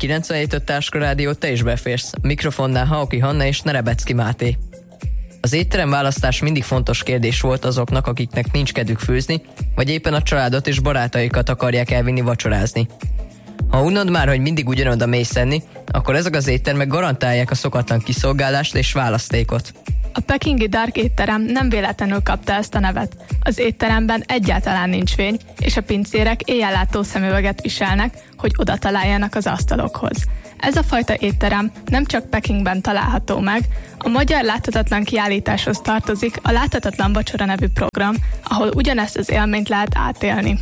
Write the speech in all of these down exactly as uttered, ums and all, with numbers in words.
kilencvenhét öt Táska Rádió, te is beférsz. Mikrofonnál Hauki Hanna és Nerebecki Máté. Az étterem választás mindig fontos kérdés volt azoknak, akiknek nincs kedvük főzni, vagy éppen a családot és barátaikat akarják elvinni vacsorázni. Ha unod már, hogy mindig ugyanoda mész enni, akkor ezek az éttermek garantálják a szokatlan kiszolgálást és választékot. A pekingi Dark étterem nem véletlenül kapta ezt a nevet. Az étteremben egyáltalán nincs fény, és a pincérek éjjellátó szemüveget viselnek, hogy oda találjanak az asztalokhoz. Ez a fajta étterem nem csak Pekingben található meg, a Magyar Láthatatlan Kiállításhoz tartozik a Láthatatlan Vacsora nevű program, ahol ugyanezt az élményt lehet átélni.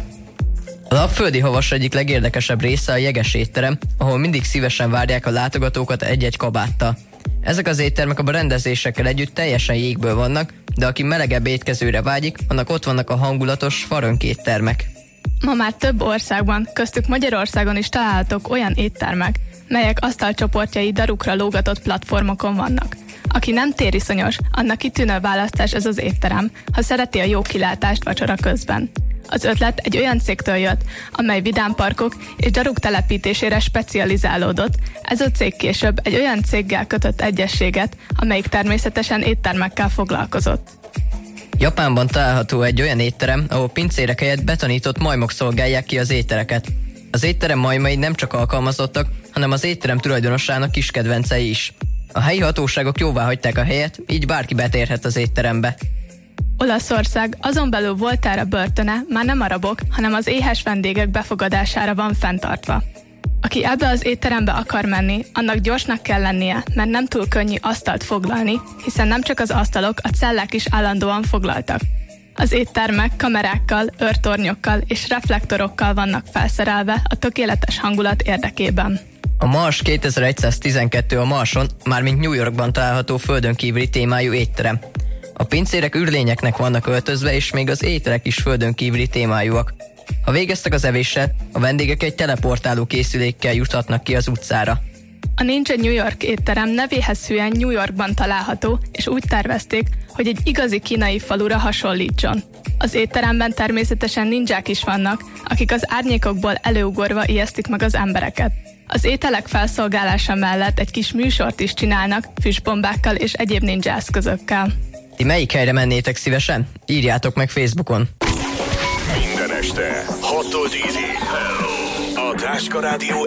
A Lapföldi Havas egyik legérdekesebb része a jeges étterem, ahol mindig szívesen várják a látogatókat egy-egy kabáttal. Ezek az éttermek a berendezésekkel együtt teljesen jégből vannak, de aki melegebb étkezőre vágyik, annak ott vannak a hangulatos farönk éttermek. Ma már több országban, köztük Magyarországon is találhatók olyan éttermek, melyek asztalcsoportjai darukra lógatott platformokon vannak. Aki nem tériszonyos, annak kitűnő választás ez az étterem, ha szereti a jó kilátást vacsora közben. Az ötlet egy olyan cégtől jött, amely vidámparkok és daruk telepítésére specializálódott. Ez a cég később egy olyan céggel kötött egyességet, amelyik természetesen éttermekkel foglalkozott. Japánban található egy olyan étterem, ahol pincérek helyett betanított majmok szolgálják ki az ételeket. Az étterem majmai nem csak alkalmazottak, hanem az étterem tulajdonosának kis kedvencei is. A helyi hatóságok jóvá hagyták a helyet, így bárki betérhet az étterembe. Olaszország azon belül Voltaire börtöne már nem arabok, hanem az éhes vendégek befogadására van fenntartva. Aki ebbe az étterembe akar menni, annak gyorsnak kell lennie, mert nem túl könnyű asztalt foglalni, hiszen nem csak az asztalok, a cellák is állandóan foglaltak. Az éttermek kamerákkal, őrtornyokkal és reflektorokkal vannak felszerelve a tökéletes hangulat érdekében. A Mars kétezer-száztizenkettő a Marson, mármint New Yorkban található földön kívüli témájú étterem. A pincérek űrlényeknek vannak öltözve, és még az ételek is földön kívüli témájúak. Ha végeztek az evéssel, a vendégek egy teleportáló készülékkel juthatnak ki az utcára. A Ninja New York étterem nevéhez hűen New Yorkban található, és úgy tervezték, hogy egy igazi kínai falura hasonlítson. Az étteremben természetesen ninják is vannak, akik az árnyékokból előugorva ijesztik meg az embereket. Az ételek felszolgálása mellett egy kis műsort is csinálnak, füstbombákkal és egyéb ninja eszközökkel. Ti melyik helyre mennétek szívesen? Írjátok meg Facebookon. Minden este hattól tízig a Táska Rádió